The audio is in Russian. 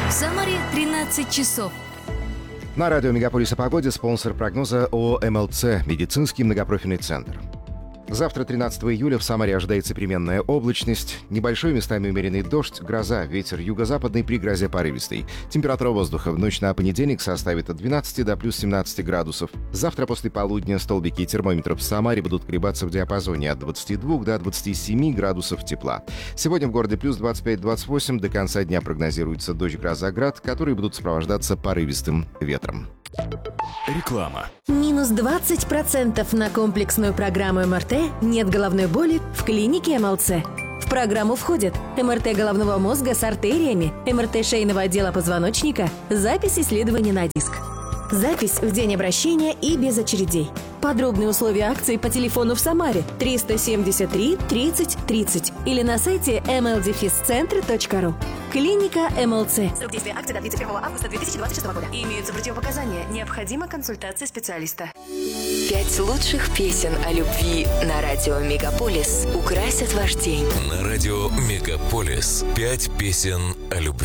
В Самаре 13 часов. На радио «Мегаполис» о погоде спонсор прогноза ООО «МЛЦ» – медицинский многопрофильный центр. Завтра, 13 июля, в Самаре ожидается переменная облачность, небольшой местами умеренный дождь, гроза, ветер юго-западный при грозе порывистый. Температура воздуха в ночь на понедельник составит от 12 до плюс 17 градусов. Завтра после полудня столбики термометров в Самаре будут колебаться в диапазоне от 22 до 27 градусов тепла. Сегодня в городе плюс 25-28, до конца дня прогнозируется дождь, гроза, град, которые будут сопровождаться порывистым ветром. Реклама. Минус 20% на комплексную программу МРТ «Нет головной боли» в клинике МЛЦ. В программу входят МРТ головного мозга с артериями, МРТ шейного отдела позвоночника, запись исследований на диск. Запись в день обращения и без очередей. Подробные условия акции по телефону в Самаре 373 30 30 или на сайте mldefiscentre.ru. Клиника МЛЦ. Срок действия акции до 31 августа 2026 года. Имеются противопоказания. Необходима консультация специалиста. 5 лучших песен о любви на радио «Мегаполис» украсят ваш день. На радио «Мегаполис» 5 песен о любви.